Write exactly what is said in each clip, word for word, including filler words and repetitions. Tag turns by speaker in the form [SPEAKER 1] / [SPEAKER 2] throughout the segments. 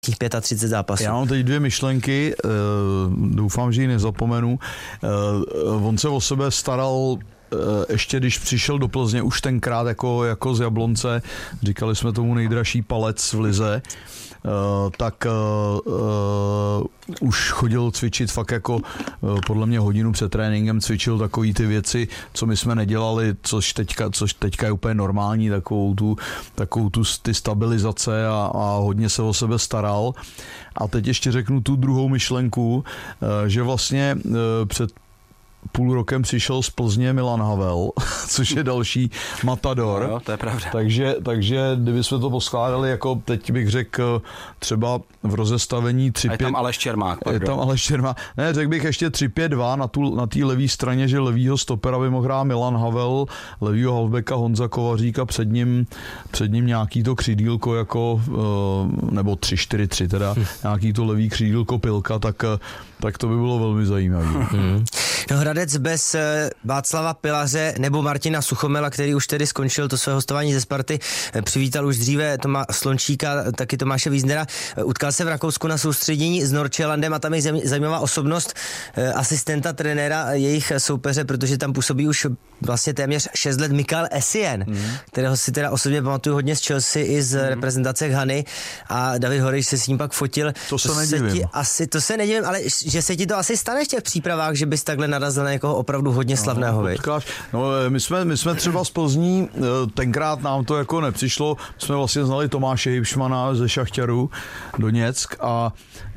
[SPEAKER 1] třicet pět zápasů.
[SPEAKER 2] Já mám teď dvě myšlenky, doufám, že ji nezapomenu. On se o sebe staral ještě když přišel do Plzně, už tenkrát jako, jako z Jablonce, říkali jsme tomu nejdražší palec v lize, Uh, tak uh, uh, už chodil cvičit fakt jako uh, podle mě hodinu před tréninkem, cvičil takový ty věci, co my jsme nedělali, což teďka, což teďka je úplně normální, takovou tu, takovou tu ty stabilizace a, a hodně se o sebe staral. A teď ještě řeknu tu druhou myšlenku, uh, že vlastně uh, před půl rokem přišel z Plzně Milan Havel, což je další matador.
[SPEAKER 3] No, to je pravda.
[SPEAKER 2] Takže, takže kdybychom to poskládali, jako teď bych řekl třeba v rozestavení tři pět...
[SPEAKER 3] A je tam Aleš Čermák.
[SPEAKER 2] Je tam Aleš Čermák. Ne, řekl bych ještě tři pět dva na té na levé straně, že levýho stopera by mohl hrát Milan Havel, levýho halfbacka Honza Kovařík a před ním, před ním nějaký to křídílko jako, nebo tři čtyři tři teda, hm. nějaký to levý křídílko Pilka, tak, tak to by bylo velmi zajímavé.
[SPEAKER 1] Hm. No, Hradec bez Václava Pilaře nebo Martina Suchomela, který už tedy skončil to své hostování ze Sparty, přivítal už dříve Toma Slončíka, taky Tomáše Víznera. Utkal se v Rakousku na soustředění s Nordsjællandem a tam je zajímavá osobnost asistenta trenéra jejich soupeře, protože tam působí už vlastně téměř šest let Mikael Essien, mm. kterého si teda osobně pamatuju hodně z Chelsea i z mm. reprezentace Ghany a David Horejš se s ním pak fotil.
[SPEAKER 2] To se to nedivím.
[SPEAKER 1] Se ti asi, to se nedivím, ale že se ti to asi stane v těch přípravách, že bys takhle narazil na někoho opravdu hodně slavného. No,
[SPEAKER 2] no, my, jsme, my jsme třeba z Plzní, tenkrát nám to jako nepřišlo, jsme vlastně znali Tomáše Hybšmana ze Šachťaru Doněck a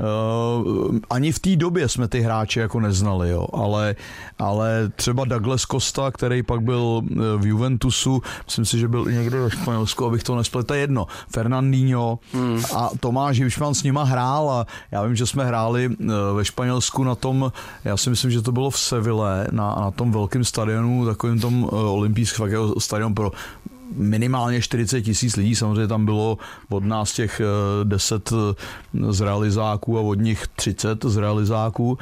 [SPEAKER 2] uh, ani v té době jsme ty hráče jako neznali, jo. Ale, ale třeba Douglas Costa, který pak byl v Juventusu, myslím si, že byl někde ve Španělsku, abych to nespletl, to je jedno, Fernandinho hmm. a Tomáš Hybšman s nima hrál a já vím, že jsme hráli ve Španělsku na tom, já si myslím, že to bylo v Seville, na, na tom velkém stadionu, takovým tom olympijském stadion pro minimálně čtyřicet tisíc lidí, samozřejmě tam bylo od nás těch deset z realizáků a od nich třicet z realizáků.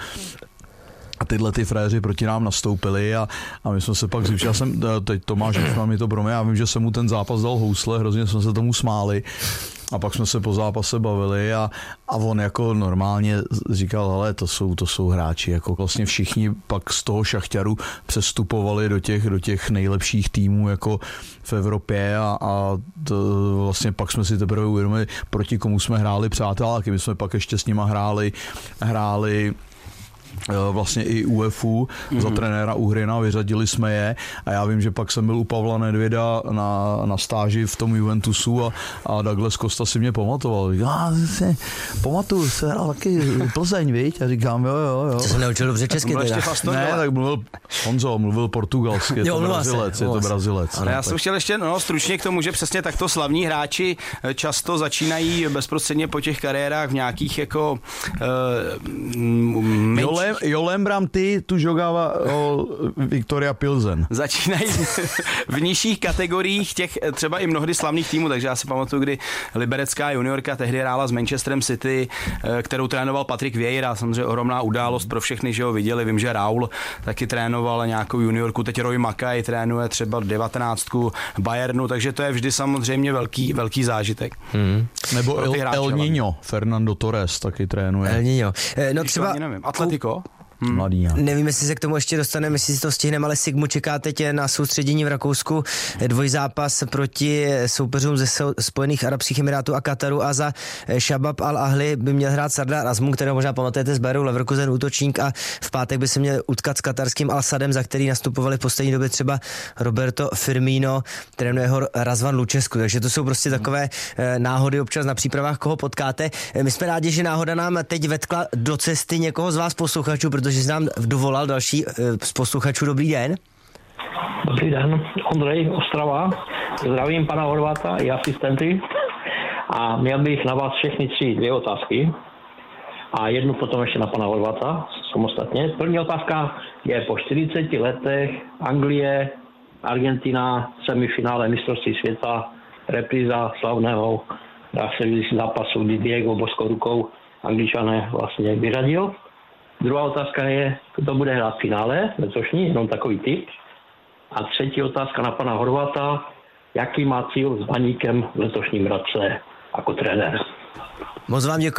[SPEAKER 2] A tyhle ty fréři proti nám nastoupili a, a my jsme se pak zvyšili. Já jsem, teď Tomáš Hybšman mi to pro mě, já vím, že jsem mu ten zápas dal housle, hrozně jsme se tomu smáli. A pak jsme se po zápase bavili a, a on jako normálně říkal, hele, to jsou, to jsou hráči, jako vlastně všichni pak z toho Šachťaru přestupovali do těch, do těch nejlepších týmů jako v Evropě a, a to, vlastně pak jsme si teprve uvědomili, proti komu jsme hráli přáteláky, my jsme pak ještě s nima hráli, hráli vlastně i U E F U mm-hmm. za trenéra Uhryna, vyřadili jsme je a já vím, že pak jsem byl u Pavla Nedvěda na, na stáži v tom Juventusu a, a Douglas Costa si mě pamatoval. Já si pamatuju, se hrál taky Plzeň, viď? A říkám, jo, jo, jo.
[SPEAKER 1] To jsem neučil dobře česky.
[SPEAKER 2] Ne, tak mluvil Honzo, mluvil portugalsky, je to Brazilec, je to Brazilec.
[SPEAKER 3] Ale já jsem chtěl ještě no, stručně k tomu, že přesně takto slavní hráči často začínají bezprostředně po těch kariérách v nějakých jako uh, menší
[SPEAKER 2] Jo lembram ty, tu jogava o Viktoria Pilsen.
[SPEAKER 3] Začínají v nižších kategoriích těch třeba i mnohdy slavných týmů, takže já si pamatuju, kdy liberecká juniorka tehdy hrála s Manchesterem City, kterou trénoval Patrick Vieira, samozřejmě ohromná událost pro všechny, že ho viděli, vím, že Raul taky trénoval nějakou juniorku, teď Roy Mackay trénuje třeba devatenáctku Bayernu, takže to je vždy samozřejmě velký, velký zážitek. Hmm.
[SPEAKER 2] Nebo El, El Niño, Fernando Torres taky trénuje.
[SPEAKER 1] El Niño. No třeba
[SPEAKER 3] Atletico.
[SPEAKER 2] Hmm. Mladý,
[SPEAKER 1] nevím, jestli se k tomu ještě dostaneme, jestli si to stihneme, ale Sigmu čeká teď na soustředění v Rakousku dvojzápas proti soupeřům ze Spojených arabských emirátů a Kataru a za Shabab Al-Ahli by měl hrát Sardar Azmoun, kterého možná pamatujete z Bayeru Leverkusen, útočník, a v pátek by se měl utkat s katarským Al-Sadem, za který nastupovali v poslední době třeba Roberto Firmino, trénuje ho Razvan Lučesku, takže to jsou prostě takové náhody občas na přípravách, koho potkáte. My jsme rádi, že náhoda nám teď vetkla do cesty někoho z vás posluchačů, protože že nám dovolal další z posluchačů. Dobrý den.
[SPEAKER 4] Dobrý den, Ondrej, Ostrava. Zdravím pana Horváta i asistenty. A měl bych na vás všechny tři dvě otázky. A jednu potom ještě na pana Horváta samostatně. První otázka je po čtyřiceti letech Anglie, Argentina, semifinále mistrovství světa, repríza slavného zápasu, kdy Diego boskou rukou Angličané vlastně vyřadil. Druhá otázka je, kdo bude hrát v finále letošní, jenom takový tip. A třetí otázka na pana Horváta, jaký má cíl s Baníkem v letošním roce jako trenér.
[SPEAKER 1] Moc vám děkuji.